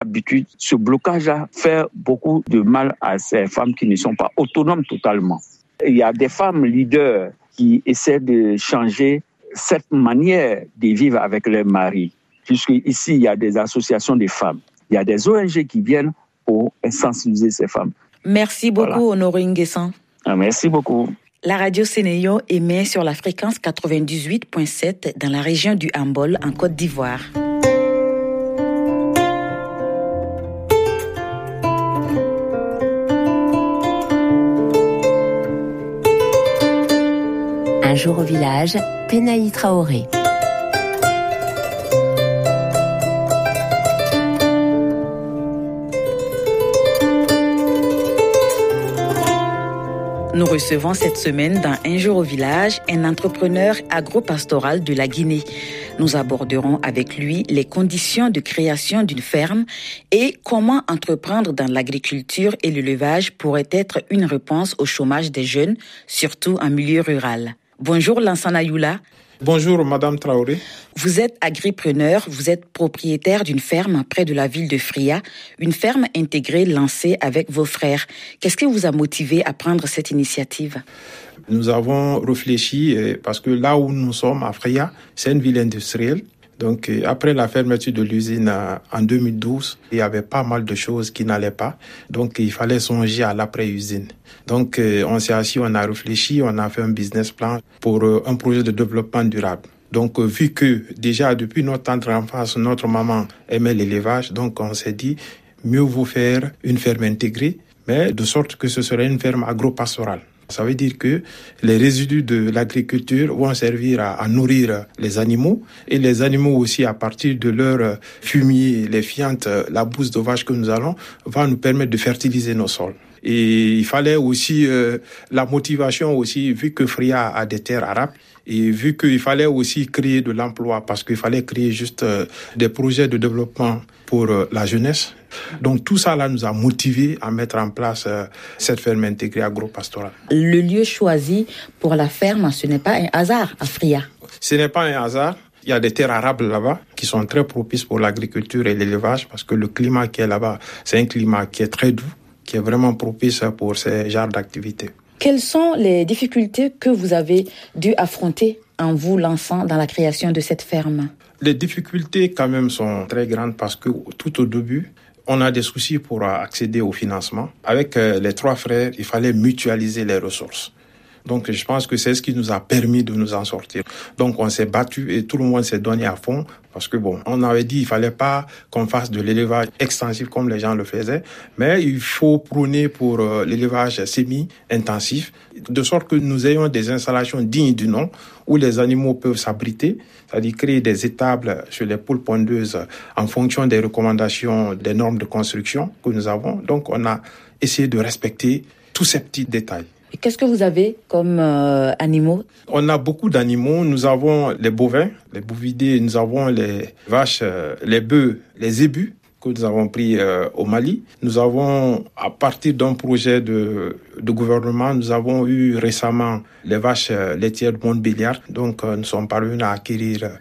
l'habitude, ce blocage a fait beaucoup de mal à ces femmes qui ne sont pas autonomes totalement. Il y a des femmes leaders qui essaient de changer cette manière de vivre avec leurs maris. Puisque ici, il y a des associations de femmes. Il y a des ONG qui viennent pour sensibiliser ces femmes. Merci beaucoup, Honoré Nguessan. Merci beaucoup. La radio Sénéo émet sur la fréquence 98.7 dans la région du Hambol, en Côte d'Ivoire. Un jour au village, Penaï Traoré. Nous recevons cette semaine dans Un jour au village un entrepreneur agropastoral de la Guinée. Nous aborderons avec lui les conditions de création d'une ferme et comment entreprendre dans l'agriculture et l'élevage pourrait être une réponse au chômage des jeunes, surtout en milieu rural. Bonjour Lansana Youla. Bonjour Madame Traoré. Vous êtes agripreneur, vous êtes propriétaire d'une ferme près de la ville de Fria, une ferme intégrée lancée avec vos frères. Qu'est-ce qui vous a motivé à prendre cette initiative ? Nous avons réfléchi parce que là où nous sommes, à Fria, c'est une ville industrielle. Donc après la fermeture de l'usine en 2012, il y avait pas mal de choses qui n'allaient pas. Donc il fallait songer à l'après-usine. Donc on s'est assis, on a réfléchi, on a fait un business plan pour un projet de développement durable. Donc vu que déjà depuis notre tendre enfance, notre maman aimait l'élevage, donc on s'est dit mieux vaut faire une ferme intégrée, mais de sorte que ce serait une ferme agro-pastorale. Ça veut dire que les résidus de l'agriculture vont servir à nourrir les animaux et les animaux aussi, à partir de leur fumier, les fientes, la bouse de vache que nous allons, va nous permettre de fertiliser nos sols. Et il fallait aussi la motivation aussi, vu que Fria a des terres arables, et vu qu'il fallait aussi créer de l'emploi, parce qu'il fallait créer juste des projets de développement pour la jeunesse. Donc tout ça là nous a motivés à mettre en place cette ferme intégrée agro-pastorale. Le lieu choisi pour la ferme, ce n'est pas un hasard à Fria. Ce n'est pas un hasard. Il y a des terres arables là-bas qui sont très propices pour l'agriculture et l'élevage parce que le climat qui est là-bas, c'est un climat qui est très doux, qui est vraiment propice pour ces genres d'activités. Quelles sont les difficultés que vous avez dû affronter en vous lançant dans la création de cette ferme ? Les difficultés quand même sont très grandes parce que tout au début, on a des soucis pour accéder au financement. Avec les trois frères, il fallait mutualiser les ressources. Donc je pense que c'est ce qui nous a permis de nous en sortir. Donc on s'est battu et tout le monde s'est donné à fond parce que on avait dit il fallait pas qu'on fasse de l'élevage extensif comme les gens le faisaient, mais il faut prôner pour l'élevage semi-intensif de sorte que nous ayons des installations dignes du nom où les animaux peuvent s'abriter, c'est-à-dire créer des étables sur les poules pondeuses en fonction des recommandations des normes de construction que nous avons. Donc on a essayé de respecter tous ces petits détails. Et qu'est-ce que vous avez comme animaux ? On a beaucoup d'animaux. Nous avons les bovins, les bovidés, nous avons les vaches, les bœufs, les zébus que nous avons pris au Mali. Nous avons, à partir d'un projet de gouvernement, nous avons eu récemment les vaches laitières de Montbéliard. Donc, nous sommes parvenus à acquérir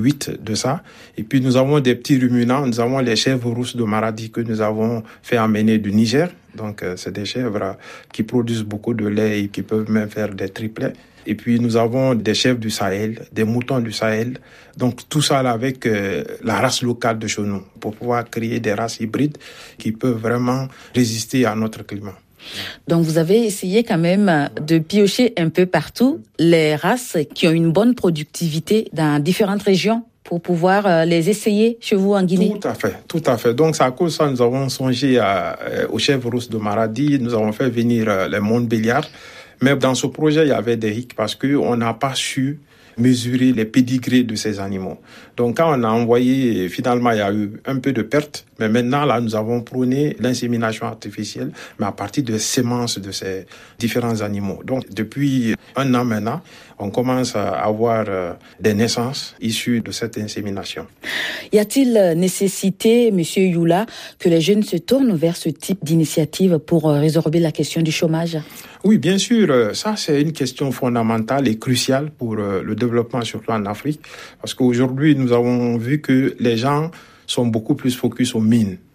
8 de ça. Et puis, nous avons des petits ruminants. Nous avons les chèvres rousses de Maradi que nous avons fait amener du Niger. Donc, c'est des chèvres qui produisent beaucoup de lait et qui peuvent même faire des triplets. Et puis, nous avons des chèvres du Sahel, des moutons du Sahel. Donc, tout ça là avec la race locale de chez nous pour pouvoir créer des races hybrides qui peuvent vraiment résister à notre climat. Donc, vous avez essayé quand même de piocher un peu partout les races qui ont une bonne productivité dans différentes régions pour pouvoir les essayer chez vous en Guinée. Tout à fait. Donc, c'est à cause de ça nous avons songé aux chèvres rousses de Maradi. Nous avons fait venir les Montbéliard. Mais dans ce projet, il y avait des hicks parce qu'on n'a pas su mesurer les pédigrés de ces animaux. Donc, quand on a envoyé, finalement, il y a eu un peu de perte. Mais maintenant, là, nous avons prôné l'insémination artificielle, mais à partir de semences de ces différents animaux. Donc, depuis 1 an maintenant, on commence à avoir des naissances issues de cette insémination. Y a-t-il nécessité, Monsieur Youla, que les jeunes se tournent vers ce type d'initiative pour résorber la question du chômage ? Oui, bien sûr. Ça, c'est une question fondamentale et cruciale pour le développement, surtout en Afrique. Parce qu'aujourd'hui, nous avons vu que les gens sont beaucoup plus focus aux mines.